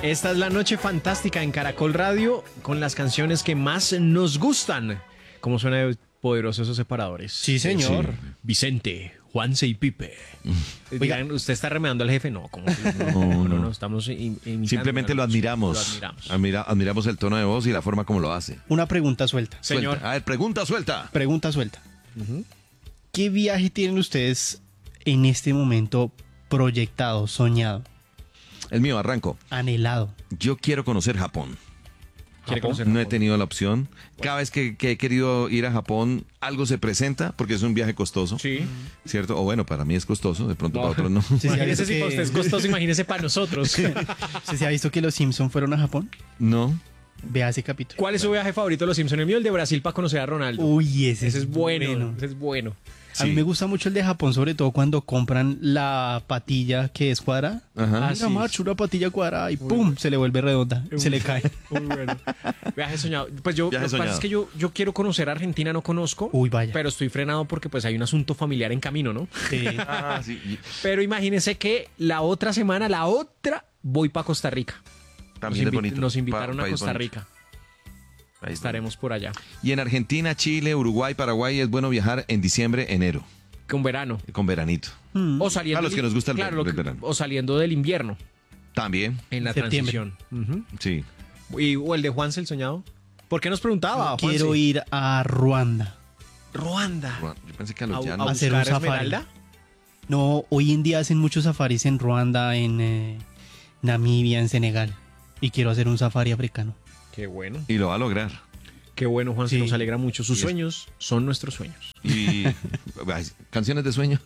Esta es la noche fantástica en Caracol Radio con las canciones que más nos gustan. ¿Cómo suena de poderosos esos separadores? Sí, señor. Sí. Vicente, Juanse y Pipe. Digan, ¿usted está remedando al jefe? No, como no, estamos imitando. Simplemente lo admiramos. Admiramos el tono de voz y la forma como lo hace. Una pregunta suelta. Señor. Suelta. A ver, pregunta suelta. Pregunta suelta. ¿Qué viaje tienen ustedes en este momento proyectado, soñado, El mío, arranco. anhelado? Yo quiero conocer Japón. ¿Quiere conocer No he Japón? tenido la opción. Cada vez que he querido ir a Japón, algo se presenta porque es un viaje costoso. Sí. ¿Cierto? O bueno, para mí es costoso, de pronto para otros no. ¿Sí se ha Imagínese visto si para usted es costoso, imagínese para nosotros. ¿Sí se ha visto que los Simpson fueron a Japón? No. Vea ese capítulo. ¿Cuál es su viaje favorito de los Simpsons? El mío, el de Brasil para conocer a Ronaldo. Uy, ese Ese es bueno. Ese es bueno. A mí me gusta mucho el de Japón, sobre todo cuando compran la patilla que es cuadrada. Ajá. Mira, macho, una patilla cuadrada y ¡pum! Se le vuelve redonda, se le cae. Muy bueno. Viaje soñado. Pues yo, Viaje lo que pasa soñado. es que yo quiero conocer Argentina, no conozco. Uy, vaya. Pero estoy frenado porque pues hay un asunto familiar en camino, ¿no? Ah, sí. Pero imagínense que la otra semana, voy para Costa Rica. También es bonito. Nos invitaron a País Costa bonito. Rica. País Estaremos por allá. bonito. Y en Argentina, Chile, Uruguay, Paraguay es bueno viajar en diciembre, enero, Con verano. con veranito. O saliendo. A los que nos gusta el verano. O saliendo del invierno. También, En la Septiembre. transición. sí. O el de Juanse el soñado. ¿Por qué nos preguntaba? Quiero Juanse? ir a Ruanda. Ruanda. Yo pensé que a los A llanos. hacer un buscar safari. Esmeralda. No, hoy en día hacen muchos safaris en Ruanda, en Namibia, en Senegal. Y quiero hacer un safari africano. Qué bueno. Y lo va a lograr. Qué bueno, Juanse. Sí. Nos alegra mucho. Sus Sí. sueños son nuestros sueños. Y ay, canciones de sueño.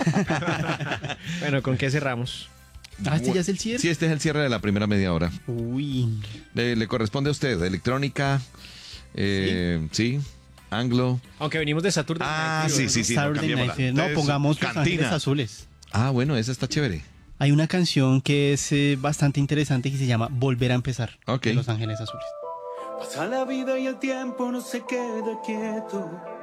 Bueno, ¿con qué cerramos? Ah, ¿este ya es el cierre? Sí, este es el cierre de la primera media hora. Uy. Le corresponde a usted, electrónica, sí, anglo. Aunque venimos de Saturday Ah, Night Fever, sí, ¿no? sí. Saturday cambiémosla. Night Fever. No, Entonces, pongamos Los cantina. Ángeles Azules. Ah, bueno, esa está chévere. Hay una canción que es bastante interesante que se llama Volver a empezar. Ok. De Los Ángeles Azules. Pasa la vida y el tiempo no se queda quieto.